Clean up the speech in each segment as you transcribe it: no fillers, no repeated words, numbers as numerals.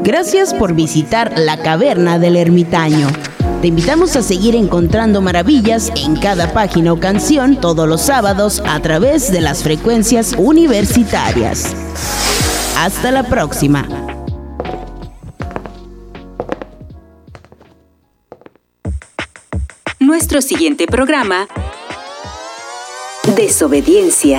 Gracias por visitar la Caverna del Ermitaño. Te invitamos a seguir encontrando maravillas en cada página o canción todos los sábados a través de las frecuencias universitarias. Hasta la próxima. Nuestro siguiente programa: Desobediencia.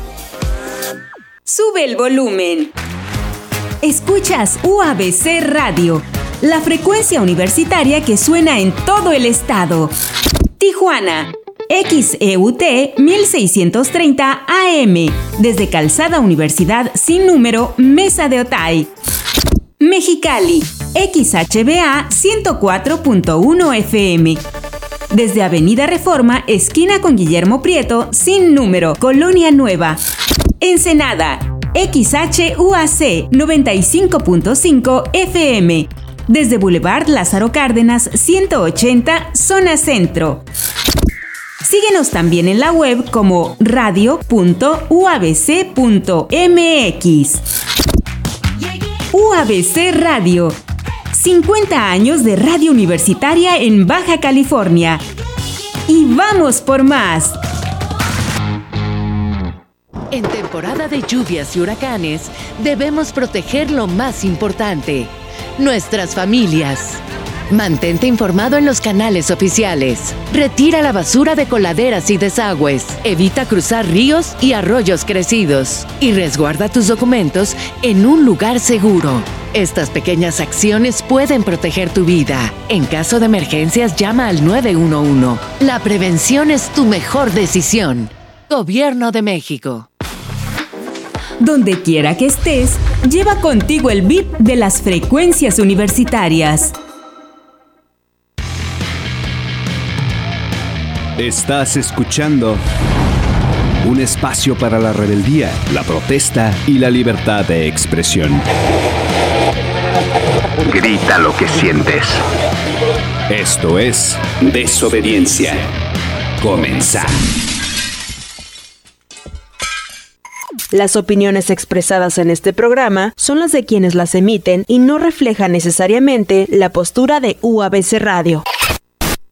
Sube el volumen. Escuchas UABC Radio, la frecuencia universitaria que suena en todo el estado. Tijuana, XEUT 1630 AM, desde Calzada Universidad sin número, Mesa de Otay. Mexicali, XHBA 104.1 FM, desde Avenida Reforma, esquina con Guillermo Prieto, sin número, Colonia Nueva. Ensenada, XHUAC 95.5 FM, desde Boulevard Lázaro Cárdenas 180, zona centro. Síguenos también en la web como radio.uabc.mx. UABC Radio, 50 años de radio universitaria en Baja California. Y vamos por más. En temporada de lluvias y huracanes, debemos proteger lo más importante: nuestras familias. Mantente informado en los canales oficiales. Retira la basura de coladeras y desagües. Evita cruzar ríos y arroyos crecidos. Y resguarda tus documentos en un lugar seguro. Estas pequeñas acciones pueden proteger tu vida. En caso de emergencias, llama al 911. La prevención es tu mejor decisión. Gobierno de México. Donde quiera que estés, lleva contigo el beat de las frecuencias universitarias. Estás escuchando un espacio para la rebeldía, la protesta y la libertad de expresión. Grita lo que sientes. Esto es Desobediencia. Comenzar. Las opiniones expresadas en este programa son las de quienes las emiten y no reflejan necesariamente la postura de UABC Radio.